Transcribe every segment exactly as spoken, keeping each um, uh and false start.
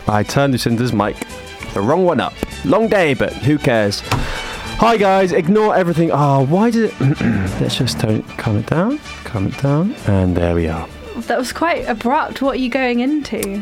I turned Lucinda's mic the wrong one up. Long day, but who cares? Hi guys, ignore everything. Oh, why did it... Let's just turn, calm it down, calm it down, and there we are. That was quite abrupt. What are you going into?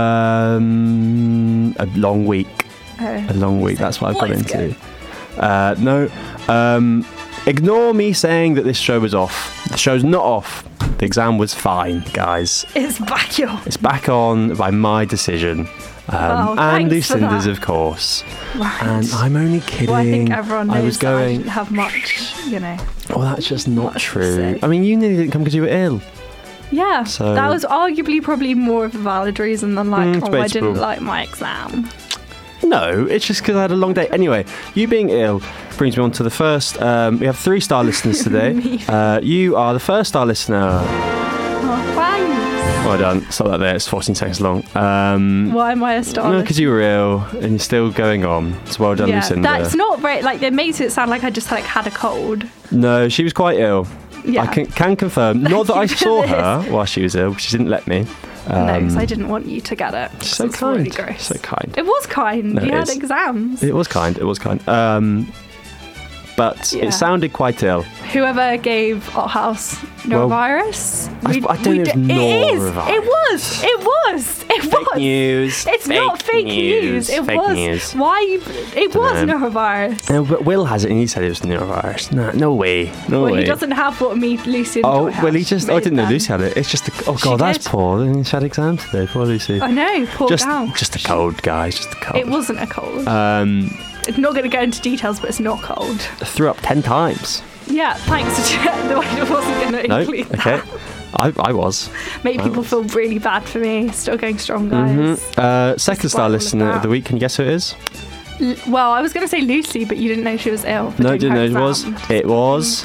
Um, a long week. Oh. A long week, that's what I've got Let's into. Uh, no, um, ignore me saying that this show was off. The show's not off. The exam was fine, guys. It's back on. It's back on by my decision. Um, Oh, and thanks for Lucinda's, that. of course. Right. And I'm only kidding. Well, I think everyone knows I was going. that I didn't have much, you know. Well, that's just not much to true. say. I mean, you nearly didn't come because you were ill. Yeah, So- that was arguably probably more of a valid reason than like, Mm, it's oh, I debatable. didn't like my exam. No, it's just because I had a long day. Anyway, you being ill brings me on to the first. Um, we have three star listeners today. Me. uh, you are the first star listener. Oh, thanks. Well done. Stop that there. It's fourteen seconds long. Um, Why am I a star? no, because you were ill and you're still going on. So well done, yeah, Lucinda. that's not very like. It makes it sound like I just like had a cold. No, she was quite ill. Yeah. I can, can confirm. Not that I you for saw this. her while she was ill. She didn't let me. Um, no, because I didn't want you to get it. 'cause so it's kind. Really gross. So kind. It was kind. No, you it had is. exams. It was kind. It was kind. Um, but Yeah. it sounded quite ill. Whoever gave our house Well, norovirus. I- we- I don't we know if d- It is. norovirus- It was. It was. It was. Fake news. It's not fake news. It Fake was. news. Why? You, it was Dunno. norovirus. No, but Will has it, and he said it was norovirus. No, no way. No Well, way. he doesn't have what me, Lucy, and Oh, Joy have. well, he just. Oh, I Made didn't know them. Lucy had it. It's just. A, oh, She God, that's did. poor. And she had exams today. Poor Lucy. I know. Poor just, gal. just a cold, guys. Just a cold. It wasn't a cold. Um, It's not going to go into details, but it's not cold. I threw up ten times. Yeah, thanks. No, I wasn't going to No. include Okay. that. I, I was. Make I people was. feel really bad for me. Still going strong, guys. Mhm. Uh, second star all of listener of that. the week. Can you guess who it is? L- well, I was going to say Lucy, but you didn't know she was ill. for No, doing didn't her know it was. exam. It was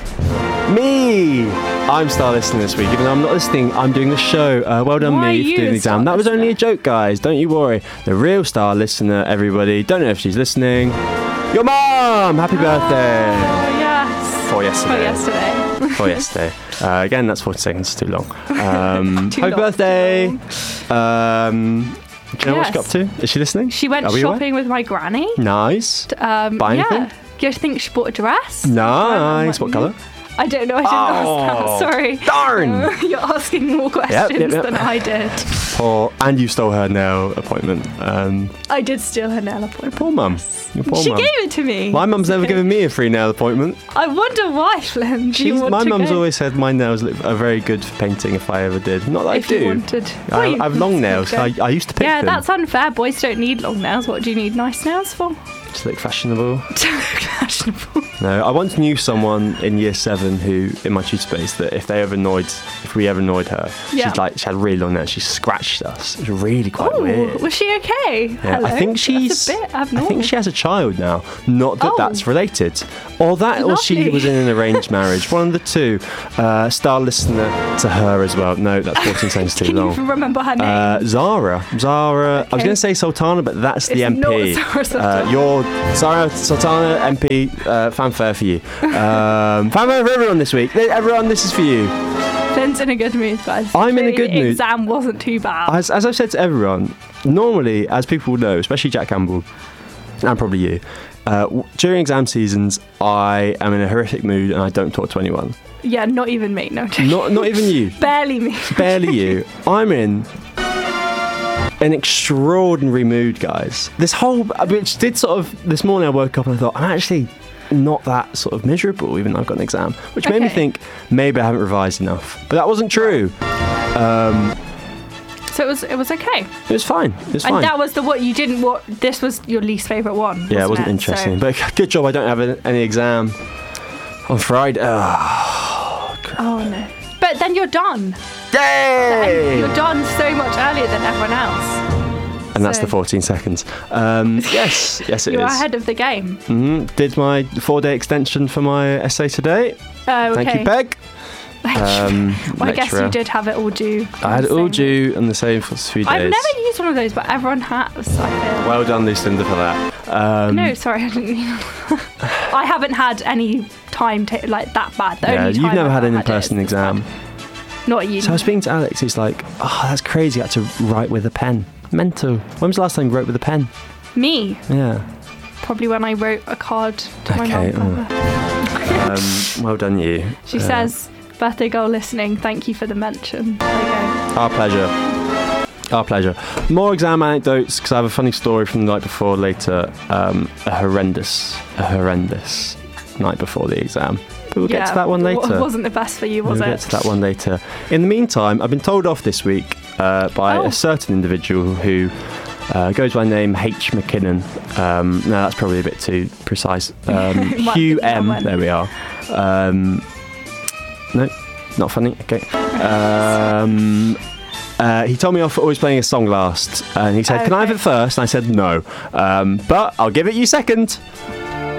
me. I'm star listener this week. Even though I'm not listening, I'm doing the show. Uh, well done, Why me, are you for doing a the exam. star That was only a listener? joke, guys. Don't you worry. The real star listener, everybody. Don't know if she's listening. Your mum. Happy birthday. Oh, yes. For yesterday. For yesterday. For yesterday. Uh, again, that's forty seconds. Too long. Um, Too happy long, birthday. too Um, do you know what she got Yes. up to? Is she listening? She went Are we aware? shopping with my granny. Nice. Um, Buy yeah. anything? Yeah, I think she bought a dress. Nice. What colour? I don't know. I didn't Oh, ask that. Sorry. darn. Uh, you're asking more questions yep, yep. than I did. Poor, and you stole her nail appointment. Um, I did steal her nail appointment. poor mum. Your poor she mum. gave it to me. My mum's never given me a free nail appointment. I wonder why, Flynn. Do you She's, want my to mum's go? always said my nails look, are very good for painting if I ever did. Not that If I you do. wanted. I, Well, you I have can long still nails. go. I, I used to pick Yeah, them. that's unfair. Boys don't need long nails. What do you need nice nails for? to look fashionable. To look fashionable. No, I once knew someone in year seven who, in my tutor space, that if they ever annoyed, if we ever annoyed her, Yeah. she's like, she had really long nails. She scratched us. It was really quite Oh, weird. was she okay? Yeah, Hello? I think she's. That's a bit I abnormal. think she has a child now. Not that Oh. that's related, or that, or she Lovely. was in an arranged marriage. One of the two. Uh, star listener to her as well. No, that's fourteen seconds too Can you long. even remember her name? Uh, Zara. Zara. I was Okay. going to say Sultana, but that's the It's M P. not Zara Uh, Sultana. you're Zara Sultana M P. Uh, fanfare for you. Um, fanfare for everyone this week. Everyone, this is for you. Finn's in a good mood, guys. I'm in a The good mood. Exam wasn't too bad. As, as I've said to everyone, normally, as people know, especially Jack Campbell, and probably you, uh, w- during exam seasons, I am in a horrific mood and I don't talk to anyone. Yeah, not even me. No, I'm joking. Not, not even you. barely me. Barely you. I'm in an extraordinary mood, guys. This whole, which did sort of, this morning I woke up and I thought, I'm actually not that sort of miserable, even though I've got an exam, which made me Okay. think maybe I haven't revised enough. But that wasn't true. Um, So it was it was okay. it was fine. It was fine. And that was the what you didn't what this was your least favourite one. Yeah, it wasn't it? interesting. So- But good job I don't have a- any exam on Friday. Oh, crap. oh no. But then you're done. Yay! You're done so much earlier than everyone else. And that's so- the fourteen seconds. Um, yes, yes it You're is. ahead of the game. hmm Did my four-day extension for my essay today. Oh, okay. Thank you, Peg. Um, Well, I guess lecturer. you did have it all due. I had it on the all same- due on the same for a few days. I've never used one of those, but everyone has, I feel. Well done, Lucinda, for that. Um, no, sorry, I didn't mean I haven't had any time to, like that bad. The yeah, only you've time never I've had an it in-person is this exam. bad. Not at uni. So I was speaking to Alex. He's like, "Oh, that's crazy. I had to write with a pen." mental. When was the last time you wrote with a pen? Me? Yeah. Probably when I wrote a card to Okay, my mum. Um, well done, you. She Uh, says, birthday girl listening, thank you for the mention. There you go. Our pleasure. Our pleasure. More exam anecdotes, because I have a funny story from the night before later. Um, a horrendous, a horrendous night before the exam. But we'll get to that one w- later. Wasn't the best for you, was we'll it? get to that one later. In the meantime, I've been told off this week uh, by Oh. a certain individual who uh, goes by the name H. McKinnon. Um, no, that's probably a bit too precise. Um, Might Hugh be that M. one. There we are. Um, no, not funny. Okay. Um, Uh, he told me off for always playing a song last, and he said, Okay. "Can I have it first?" And I said, "No, um, but I'll give it you second."